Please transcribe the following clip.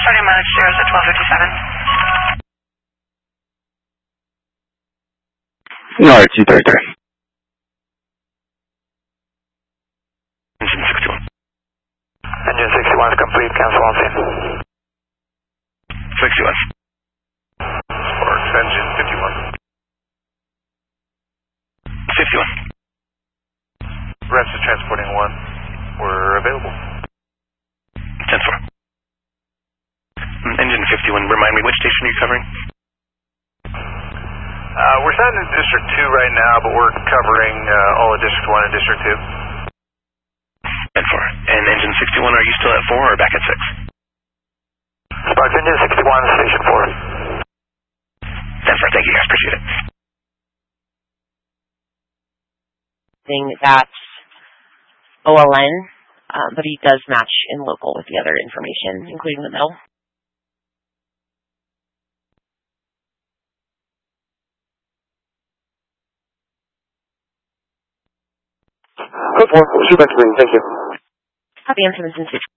Starting mileage 0 at 1257. No, RT33. Engine 61. Engine 61 is complete, cancel on scene. 61. Sparks, engine 51. 51. Rest of transporting 1. We're available. 10-4. Engine 51, remind me, which station are you covering? We're signed in District 2 right now, but we're covering all of District 1 and District 2. 10-4. And engine 61, are you still at 4 or back at 6? Sparks, engine 61, station 4. 10-4, thank you guys, appreciate it. That's OLN, but he does match in local with the other information, including the middle. Code 4, shoot back to green, thank you. Copy, Answer,